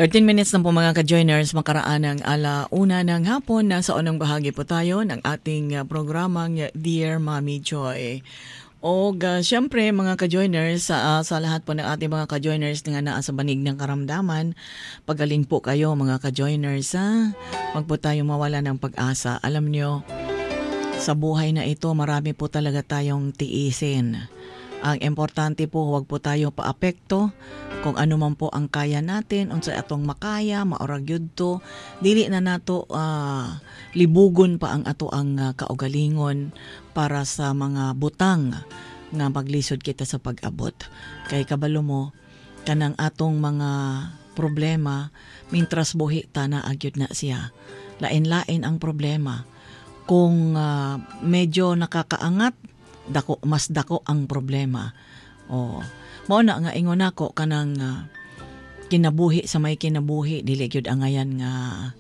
13 minutes na po mga ka-joiners, makaraan ng alauna ng hapon. Nasa unang bahagi po tayo ng ating programang Dear Mommy Joy. O siyempre mga ka-joiners, sa lahat po ng ating mga ka-joiners na nasa banig ng karamdaman, pagaling po kayo mga ka-joiners. Wag po tayo mawala ng pag-asa. Alam nyo, sa buhay na ito, marami po talaga tayong tiisin. Ang importante po, huwag po tayo paapekto. Kung ano man po ang kaya natin, unsa atong makaya, maorag yun to, dili na nato libugon pa ang ato ang kaugalingon para sa mga butang nga maglisod kita sa pag-abot. Kay kabalo mo, kanang atong mga problema, mintras buhi ta na agyod na siya. Lain-lain ang problema. Kung medyo nakakaangat, mas dako ang problema. Mao na nga ingon ako kanang kinabuhi sa may kinabuhi dili gyud angayan nga